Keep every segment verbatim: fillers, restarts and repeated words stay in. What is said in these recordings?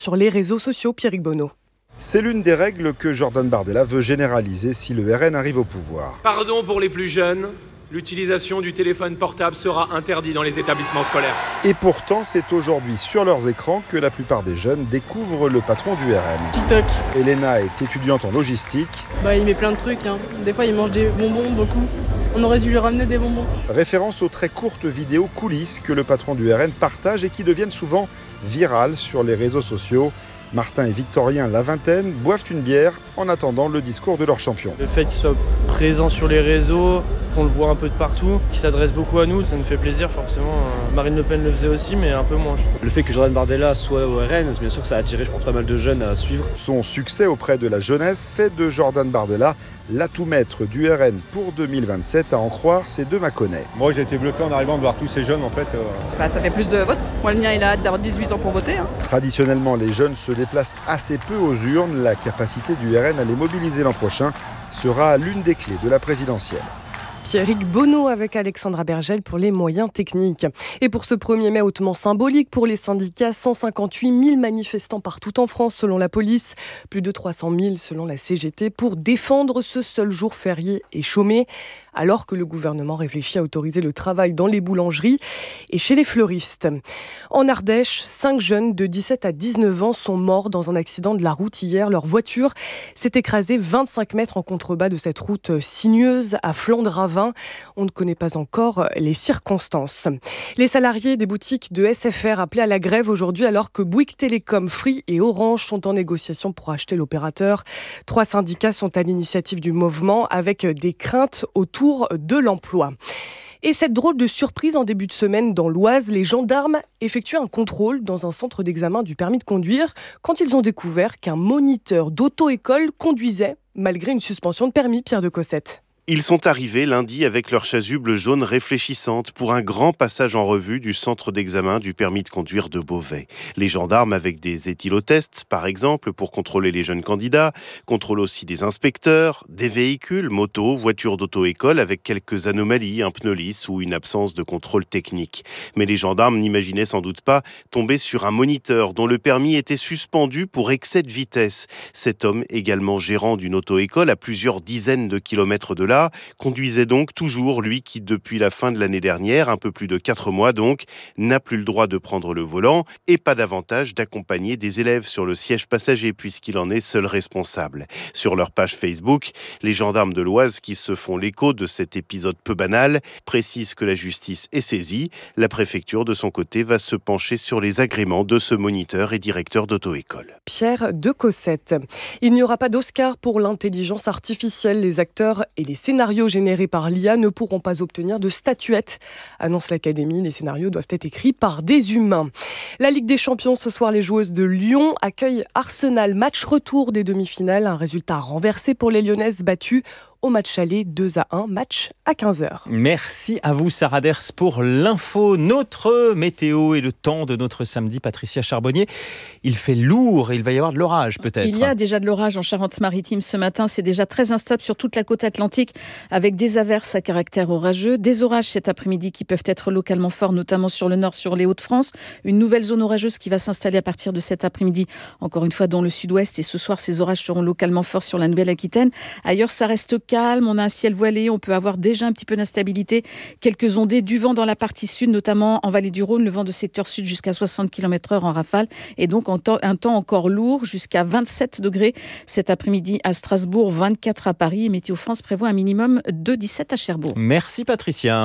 sur les réseaux sociaux. Pierrick Bonneau. C'est l'une des règles que Jordan Bardella veut généraliser si le R N arrive au pouvoir. Pardon pour les plus jeunes, l'utilisation du téléphone portable sera interdite dans les établissements scolaires. Et pourtant, c'est aujourd'hui sur leurs écrans que la plupart des jeunes découvrent le patron du R N. TikTok. Elena est étudiante en logistique. Bah, il met plein de trucs, hein. Des fois, il mange des bonbons, beaucoup. On aurait dû lui ramener des bonbons. Référence aux très courtes vidéos coulisses que le patron du R N partage et qui deviennent souvent virales sur les réseaux sociaux. Martin et Victorien, la vingtaine, boivent une bière en attendant le discours de leur champion. Le fait qu'il soit présent sur les réseaux, qu'on le voit un peu de partout, qu'il s'adresse beaucoup à nous, ça nous fait plaisir forcément. Marine Le Pen le faisait aussi, mais un peu moins. Le fait que Jordan Bardella soit au R N, bien sûr que ça a attiré, je pense, pas mal de jeunes à suivre. Son succès auprès de la jeunesse fait de Jordan Bardella l'atout maître du R N pour deux mille vingt-sept, à en croire ces deux Mâconnais. Moi j'ai été bluffé en arrivant de voir tous ces jeunes en fait. Euh... Bah, ça fait plus de votes. Moi le mien il a hâte d'avoir dix-huit ans pour voter. Hein. Traditionnellement les jeunes se déplacent assez peu aux urnes. La capacité du R N à les mobiliser l'an prochain sera l'une des clés de la présidentielle. Pierrick Bonneau avec Alexandra Bergel pour les moyens techniques. Et pour ce premier mai hautement symbolique pour les syndicats, cent cinquante-huit mille manifestants partout en France selon la police, plus de trois cent mille selon la C G T pour défendre ce seul jour férié et chômé, alors que le gouvernement réfléchit à autoriser le travail dans les boulangeries et chez les fleuristes. En Ardèche, cinq jeunes de dix-sept à dix-neuf ans sont morts dans un accident de la route hier. Leur voiture s'est écrasée vingt-cinq mètres en contrebas de cette route sinueuse à flanc de ravin. On ne connaît pas encore les circonstances. Les salariés des boutiques de S F R appelés à la grève aujourd'hui alors que Bouygues Télécom, Free et Orange sont en négociation pour acheter l'opérateur. Trois syndicats sont à l'initiative du mouvement avec des craintes autour de l'emploi. Et cette drôle de surprise en début de semaine dans l'Oise, les gendarmes effectuent un contrôle dans un centre d'examen du permis de conduire quand ils ont découvert qu'un moniteur d'auto-école conduisait malgré une suspension de permis. Pierre de Cossette. Ils sont arrivés lundi avec leur chasuble jaune réfléchissante pour un grand passage en revue du centre d'examen du permis de conduire de Beauvais. Les gendarmes avec des éthylotests, par exemple, pour contrôler les jeunes candidats, contrôlent aussi des inspecteurs, des véhicules, motos, voitures d'auto-école avec quelques anomalies, un pneu lisse ou une absence de contrôle technique. Mais les gendarmes n'imaginaient sans doute pas tomber sur un moniteur dont le permis était suspendu pour excès de vitesse. Cet homme, également gérant d'une auto-école à plusieurs dizaines de kilomètres de là, conduisait donc toujours, lui qui depuis la fin de l'année dernière, un peu plus de quatre mois donc, n'a plus le droit de prendre le volant et pas davantage d'accompagner des élèves sur le siège passager puisqu'il en est seul responsable. Sur leur page Facebook, les gendarmes de l'Oise qui se font l'écho de cet épisode peu banal précisent que la justice est saisie. La préfecture de son côté va se pencher sur les agréments de ce moniteur et directeur d'auto-école. Pierre de Cossette. Il n'y aura pas d'Oscar pour l'intelligence artificielle. Les acteurs et les scénarios générés par l'I A ne pourront pas obtenir de statuette, annonce l'Académie. Les scénarios doivent être écrits par des humains. La Ligue des Champions, ce soir, les joueuses de Lyon accueillent Arsenal. Match retour des demi-finales. Un résultat renversé pour les Lyonnaises battues au match aller deux à un, match à quinze heures. Merci à vous Sarah Ders pour l'info. Notre météo et le temps de notre samedi, Patricia Charbonnier. Il fait lourd et il va y avoir de l'orage peut-être. Il y a déjà de l'orage en Charente-Maritime ce matin. C'est déjà très instable sur toute la côte atlantique avec des averses à caractère orageux. Des orages cet après-midi qui peuvent être localement forts, notamment sur le nord, sur les Hauts-de-France. Une nouvelle zone orageuse qui va s'installer à partir de cet après-midi, encore une fois dans le sud-ouest. Et ce soir, ces orages seront localement forts sur la Nouvelle-Aquitaine. Ailleurs, ça reste calme, on a un ciel voilé, on peut avoir déjà un petit peu d'instabilité, quelques ondées, du vent dans la partie sud, notamment en vallée du Rhône, le vent de secteur sud jusqu'à soixante kilomètres heure en rafale, et donc un temps, un temps encore lourd, jusqu'à vingt-sept degrés cet après-midi à Strasbourg, vingt-quatre à Paris, et Météo France prévoit un minimum de dix-sept à Cherbourg. Merci Patricia.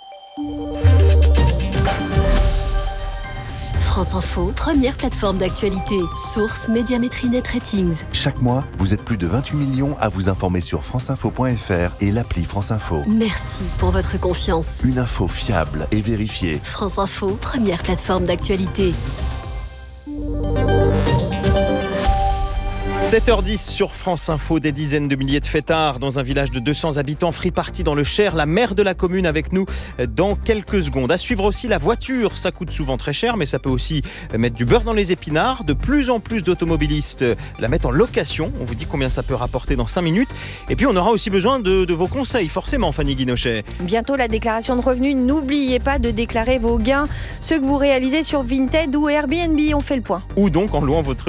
France Info, première plateforme d'actualité. Source Médiamétrie Net Ratings. Chaque mois, vous êtes plus de vingt-huit millions à vous informer sur franceinfo point f r et l'appli France Info. Merci pour votre confiance. Une info fiable et vérifiée. France Info, première plateforme d'actualité. sept heures dix sur France Info, des dizaines de milliers de fêtards dans un village de deux cents habitants, Free Party dans le Cher. La maire de la commune avec nous dans quelques secondes. À suivre aussi la voiture, ça coûte souvent très cher, mais ça peut aussi mettre du beurre dans les épinards. De plus en plus d'automobilistes la mettent en location. On vous dit combien ça peut rapporter dans cinq minutes. Et puis on aura aussi besoin de, de vos conseils, forcément, Fanny Guinochet. Bientôt la déclaration de revenus. N'oubliez pas de déclarer vos gains, ceux que vous réalisez sur Vinted ou Airbnb. On fait le point. Ou donc en louant votre